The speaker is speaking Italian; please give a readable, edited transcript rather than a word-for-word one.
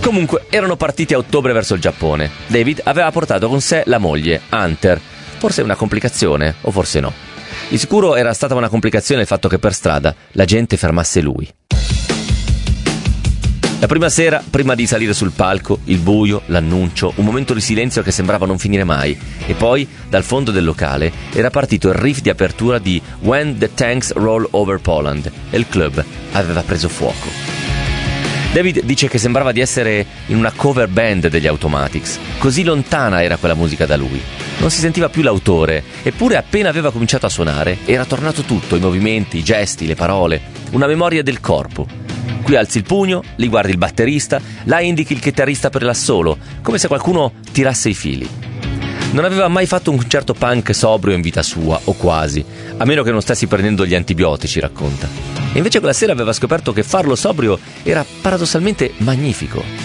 Comunque, erano partiti a ottobre verso il Giappone. David aveva portato con sé la moglie, Hunter. Forse una complicazione, o forse no. Di sicuro era stata una complicazione il fatto che per strada la gente fermasse lui. La prima sera, prima di salire sul palco, il buio, l'annuncio, un momento di silenzio che sembrava non finire mai, e poi, dal fondo del locale, era partito il riff di apertura di When the Tanks Roll Over Poland, e il club aveva preso fuoco. David dice che sembrava di essere in una cover band degli Automatics, così lontana era quella musica da lui. Non si sentiva più l'autore, eppure appena aveva cominciato a suonare, era tornato tutto, i movimenti, i gesti, le parole, una memoria del corpo. Qui alzi il pugno, lì guardi il batterista, là indichi il chitarrista per l'assolo, come se qualcuno tirasse i fili. Non aveva mai fatto un concerto punk sobrio in vita sua, o quasi, a meno che non stessi prendendo gli antibiotici, racconta. E invece quella sera aveva scoperto che farlo sobrio era paradossalmente magnifico.